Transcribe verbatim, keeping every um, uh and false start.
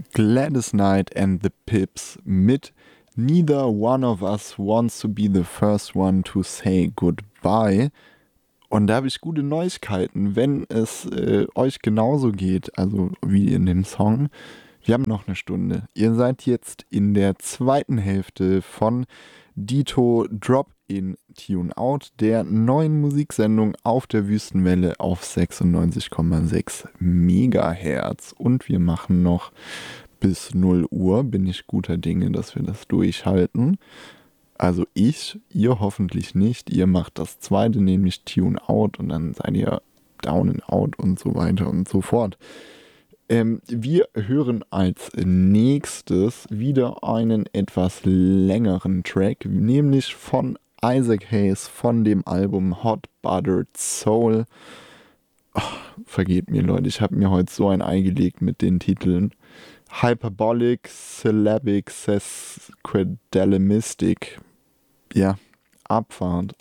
Gladys Knight and the Pips mit Neither One of Us Wants to Be the First One to Say Goodbye. Und da habe ich gute Neuigkeiten, wenn es äh, euch genauso geht, also wie in dem Song. Wir haben noch eine Stunde. Ihr seid jetzt in der zweiten Hälfte von Dito Drop-In Tune Out, der neuen Musiksendung auf der Wüstenwelle auf sechsundneunzig Komma sechs Megahertz. Und wir machen noch bis null Uhr, bin ich guter Dinge, dass wir das durchhalten. Also ich, ihr hoffentlich nicht. Ihr macht das zweite, nämlich Tune Out, und dann seid ihr Down and Out und so weiter und so fort. Ähm, wir hören als nächstes wieder einen etwas längeren Track, nämlich von Isaac Hayes von dem Album Hot Buttered Soul. Ach, vergebt mir, Leute, ich habe mir heute so ein Ei gelegt mit den Titeln. Hyperbolic, Syllabic, Sesquidalemistic. Ja, Abfahrt.